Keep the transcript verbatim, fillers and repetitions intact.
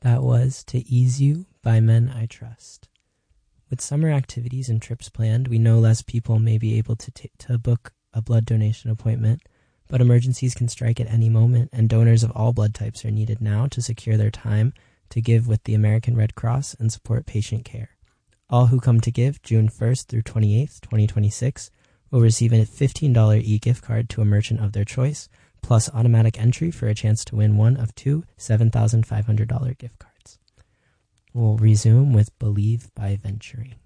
That was To Ease You by Men I Trust. With summer activities and trips planned, we know less people may be able to, t- to book a blood donation appointment, but emergencies can strike at any moment, and donors of all blood types are needed now to secure their time to give with the American Red Cross and support patient care. All who come to give June first through twenty-eighth, twenty twenty-six will receive a fifteen dollars e-gift card to a merchant of their choice, plus automatic entry for a chance to win one of two seven thousand five hundred dollars gift cards. We'll resume with Believe by Venturing.